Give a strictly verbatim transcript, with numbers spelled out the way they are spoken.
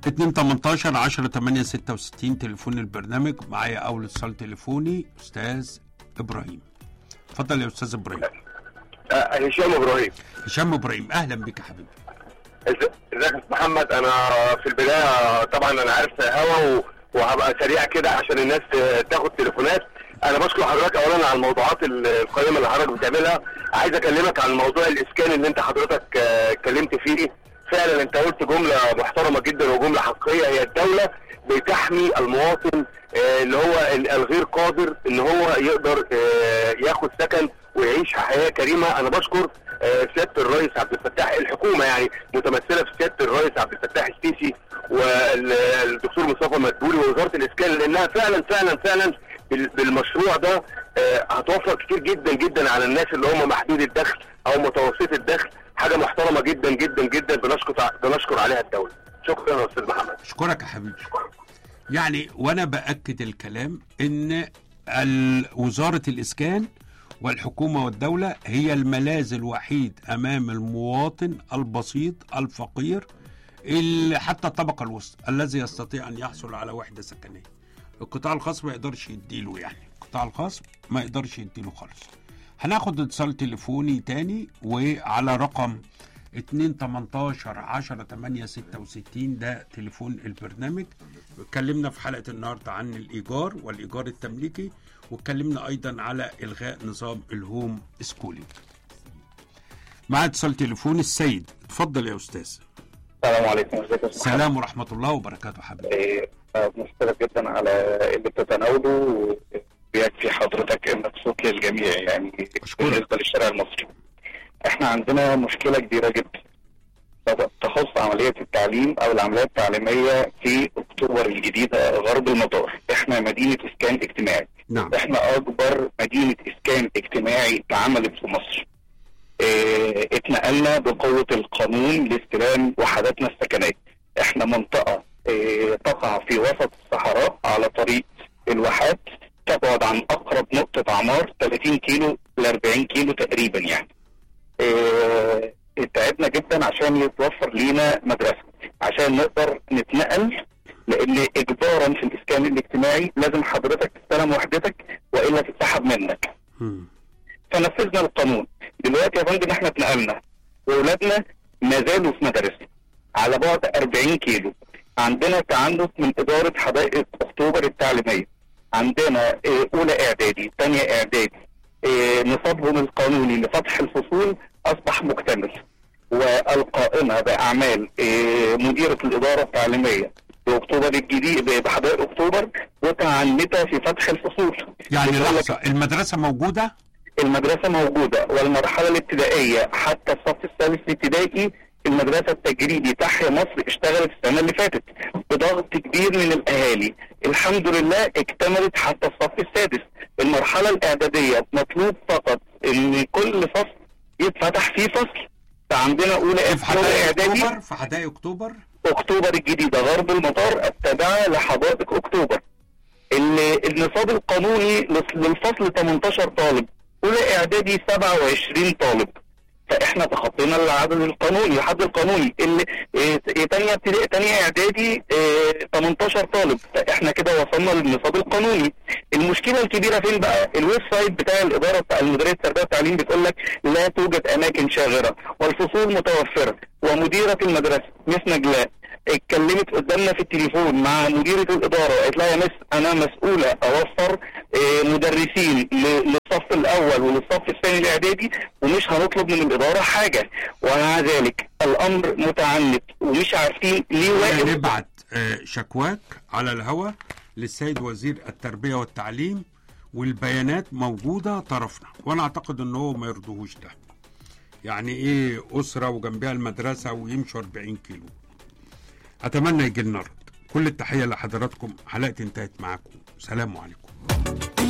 اتنين تمنتاشر عشرة تمانية ستة وستين تليفون البرنامج. معايا اول اتصال تليفوني استاذ ابراهيم. اتفضل يا استاذ ابراهيم. أه هشام ابراهيم. هشام ابراهيم، اهلا بك يا حبيبي. ازيك يا محمد؟ انا في البدايه طبعا انا عارف هوا وهبقى سريع كده عشان الناس تاخد تليفونات. انا بشكر حضرتك اولا على الموضوعات القيمه اللي حضرتك بتعملها. عايز اكلمك عن موضوع الاسكان اللي انت حضرتك اتكلمت فيه. فعلا انت قلت جمله محترمه جدا وجمله حقيقيه. هي الدوله بتحمي المواطن اللي هو الغير قادر ان هو يقدر ياخد سكن ويعيش حياه كريمه. انا بشكر سياده الرئيس عبد الفتاح، الحكومه يعني متمثله في سياده الرئيس عبد الفتاح السيسي والدكتور مصطفى مدبولي ووزاره الاسكان، لانها فعلا فعلا فعلا بالمشروع ده هتوفر كتير جدا جدا على الناس اللي هم محدود الدخل او متوسط الدخل. حاجه محترمه جدا جدا جدا بنشكر بنشكر عليها الدوله. شكرا يا استاذ محمد. اشكرك يا حبيبي. يعني وانا باكد الكلام ان وزاره الاسكان والحكومه والدوله هي الملاذ الوحيد امام المواطن البسيط الفقير اللي حتى الطبقه الوسطى الذي يستطيع ان يحصل على وحده سكنيه. القطاع الخاص ما يقدرش يديله، يعني القطاع الخاص ما يقدرش يديله خالص. هناخد اتصال تليفوني تاني وعلى رقم اتنين تمنتاشر عشرة تمانية ستة وستين، ده تليفون البرنامج. اتكلمنا في حلقة النهاردة عن الإيجار والإيجار التمليكي، واتكلمنا أيضا على إلغاء نظام الهوم سكولينج. مع اتصال تليفون السيد. اتفضل يا أستاذ. السلام عليكم. السلام ورحمة الله وبركاته حبيبي. إيه بنشكرك جدا على اللي بتتناوله، ويكفي حضرتك انك صوت للجميع يعني بالنسبه للشارع المصري. احنا عندنا مشكله كبيره جدا تخص عمليه التعليم او العمليه التعليميه في اكتوبر الجديده غرب المطار. احنا مدينه اسكان اجتماعي. نعم. احنا اكبر مدينه اسكان اجتماعي اتعملت في مصر. اه اتنقلنا بقوه القانون لاستلام وحداتنا السكنيه. احنا منطقه اه تقع في وسط الصحراء على طريق الواحات، تبعد عن اقرب نقطه اعمار ثلاثين كيلو ل أربعين كيلو تقريبا. يعني اه تعبنا جدا عشان يتوفر لينا مدرسه عشان نقدر نتنقل، لان اجبارا في الاسكان الاجتماعي لازم حضرتك تستلم وحدتك والا تتسحب منك. فنفذنا القانون. دلوقتي يا فندم احنا اتنقلنا واولادنا ما زالوا في مدارسنا على بعد أربعين كيلو. عندنا تعنت من اداره حدائق اكتوبر التعليميه. عندنا اولى اعدادي ثانيه اعدادي نصابهم القانوني لفتح الفصول اصبح مكتمل، والقائمه باعمال مديره الاداره التعليميه باكتوبر الجديد بحدائق اكتوبر متعنته في فتح الفصول. يعني لحظه، المدرسه موجوده؟ المدرسه موجوده، والمرحله الابتدائيه حتى الصف الثالث الابتدائي المدرسه التجريبي تحيا مصر اشتغلت السنه اللي فاتت بضغط كبير من الاهالي. الحمد لله اكتملت حتى الصف السادس. المرحله الاعداديه مطلوب فقط ان كل فصل يتفتح فيه فصل. فعندنا اولى اعدادي في حدائق اكتوبر اكتوبر الجديده غرب المطار التابعه لحدائق اكتوبر. النصاب القانوني للفصل تمنتاشر طالب، اولى اعدادي سبعة وعشرين طالب. فاحنا تخطينا العدد القانوني الحد القانوني. اللي ثانيه ابتدائي ثانيه اعدادي اه تمنتاشر طالب. فاحنا كده وصلنا للنصاب القانوني. المشكله الكبيره فين بقى؟ الويب سايت بتاع الاداره بتاع المديريه التربيه والتعليم بتقول لك لا توجد اماكن شاغره والفصول متوفره. ومديره المدرسه مس نجلاء اتكلمت قدامنا في التليفون مع مديره الاداره وقالت لها يا مس انا مسؤوله اوفر مدرسين للصف الاول وللصف الثاني الاعدادي ومش هنطلب من الاداره حاجه. ومع ذلك الامر متعنت ومش عارفين ليه واقف. نبعت شكواك على الهواء للسيد وزير التربيه والتعليم والبيانات موجوده طرفنا، وانا اعتقد ان هو ما يرضوهوش ده. يعني ايه اسره وجنبها المدرسه ويمشوا أربعين كيلو؟ اتمنى يجي لنا رد. كل التحيه لحضراتكم. حلقتي انتهت معاكم. سلام عليكم.